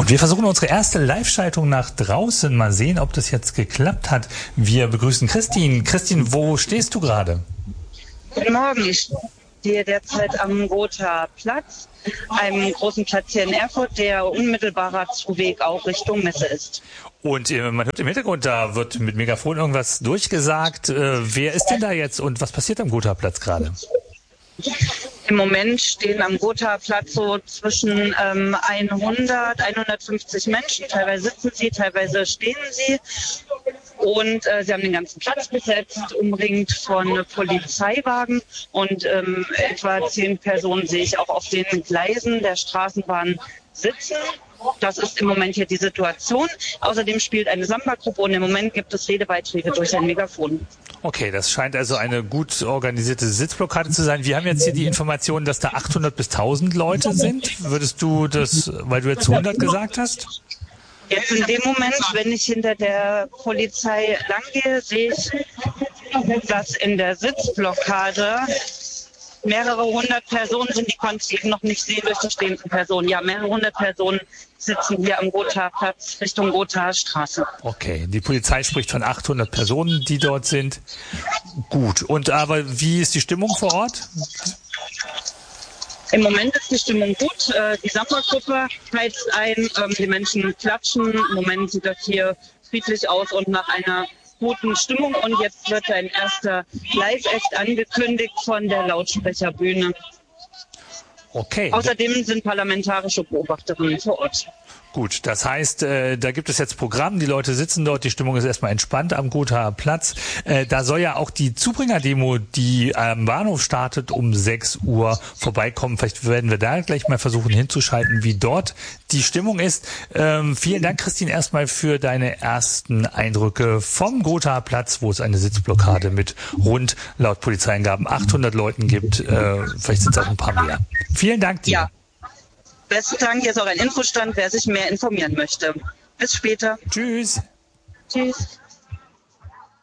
Und wir versuchen unsere erste Live-Schaltung nach draußen. Mal sehen, ob das jetzt geklappt hat. Wir begrüßen Christine. Christine, wo stehst du gerade? Guten Morgen, ich stehe derzeit am Gotha-Platz, einem großen Platz hier in Erfurt, der unmittelbarer Zuweg auch Richtung Messe ist. Und man hört im Hintergrund, da wird mit Megafon irgendwas durchgesagt. Wer ist denn da jetzt und was passiert am Gotha-Platz gerade? Im Moment stehen am Gotha-Platz so zwischen 100, 150 Menschen. Teilweise sitzen sie, teilweise stehen sie. Und sie haben den ganzen Platz besetzt, umringt von Polizeiwagen. Und etwa 10 Personen sehe ich auch auf den Gleisen der Straßenbahn sitzen. Das ist im Moment hier die Situation. Außerdem spielt eine Samba-Gruppe und im Moment gibt es Redebeiträge durch ein Megafon. Okay, das scheint also eine gut organisierte Sitzblockade zu sein. Wir haben jetzt hier die Information, dass da 800 bis 1000 Leute sind. Würdest du das, weil du jetzt 100 gesagt hast? Jetzt in dem Moment, wenn ich hinter der Polizei langgehe, sehe ich, dass in der Sitzblockade mehrere hundert Personen sind, die konnte ich eben noch nicht sehen durch die stehenden Personen. Ja, mehrere hundert Personen sitzen hier am Gotha-Platz Richtung Gotha-Straße. Okay, die Polizei spricht von 800 Personen, die dort sind. Gut, und aber wie ist die Stimmung vor Ort? Im Moment ist die Stimmung gut. Die Samba-Gruppe heizt ein, die Menschen klatschen. Im Moment sieht das hier friedlich aus und nach einer guten Stimmung. Und jetzt wird ein erster Live-Act angekündigt von der Lautsprecherbühne. Okay. Außerdem sind parlamentarische Beobachterinnen vor Ort. Gut, das heißt, da gibt es jetzt Programm, die Leute sitzen dort, die Stimmung ist erstmal entspannt am Gotha-Platz. Da soll ja auch die Zubringer-Demo, die am Bahnhof startet, um 6 Uhr vorbeikommen. Vielleicht werden wir da gleich mal versuchen hinzuschalten, wie dort die Stimmung ist. Vielen Dank, Christine, erstmal für deine ersten Eindrücke vom Gotha-Platz, wo es eine Sitzblockade mit rund, laut Polizeiangaben, 800 Leuten gibt. Vielleicht sind es auch ein paar mehr. Vielen Dank dir. Ja. Besten Dank, hier ist auch ein Infostand, wer sich mehr informieren möchte. Bis später. Tschüss. Tschüss.